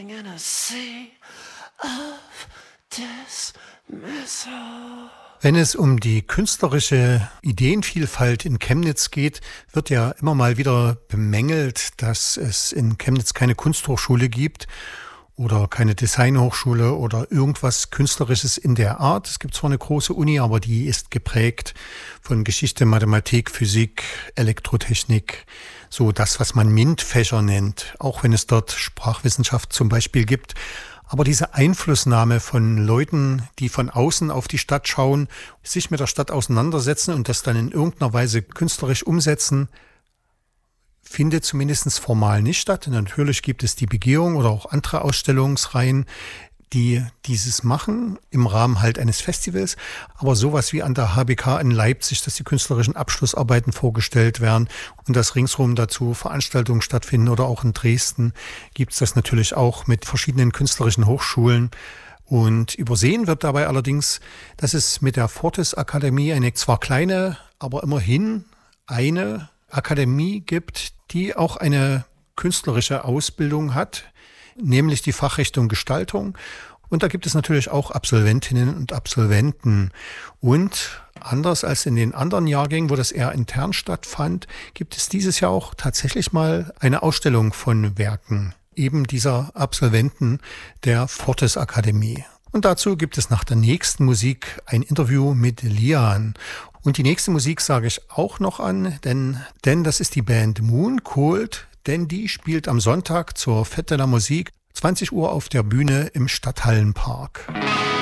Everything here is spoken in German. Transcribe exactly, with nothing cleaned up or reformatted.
drowning in a sea of dismissal. Wenn es um die künstlerische Ideenvielfalt in Chemnitz geht, wird ja immer mal wieder bemängelt, dass es in Chemnitz keine Kunsthochschule gibt oder keine Designhochschule oder irgendwas Künstlerisches in der Art. Es gibt zwar eine große Uni, aber die ist geprägt von Geschichte, Mathematik, Physik, Elektrotechnik, so das, was man MINT-Fächer nennt, auch wenn es dort Sprachwissenschaft zum Beispiel gibt. Aber diese Einflussnahme von Leuten, die von außen auf die Stadt schauen, sich mit der Stadt auseinandersetzen und das dann in irgendeiner Weise künstlerisch umsetzen, findet zumindest formal nicht statt. Und natürlich gibt es die Begehung oder auch andere Ausstellungsreihen, die dieses machen, im Rahmen halt eines Festivals. Aber sowas wie an der H B K in Leipzig, dass die künstlerischen Abschlussarbeiten vorgestellt werden und dass ringsherum dazu Veranstaltungen stattfinden oder auch in Dresden gibt es das natürlich auch mit verschiedenen künstlerischen Hochschulen. Und übersehen wird dabei allerdings, dass es mit der Fortis Akademie eine zwar kleine, aber immerhin eine Akademie gibt, die auch eine künstlerische Ausbildung hat, nämlich die Fachrichtung Gestaltung. Und da gibt es natürlich auch Absolventinnen und Absolventen. Und anders als in den anderen Jahrgängen, wo das eher intern stattfand, gibt es dieses Jahr auch tatsächlich mal eine Ausstellung von Werken eben dieser Absolventen der Fortis Akademie. Und dazu gibt es nach der nächsten Musik ein Interview mit Lian. Und die nächste Musik sage ich auch noch an, denn, denn das ist die Band Moon Cold, denn die spielt am Sonntag zur Fête de la Musique zwanzig Uhr auf der Bühne im Stadthallenpark.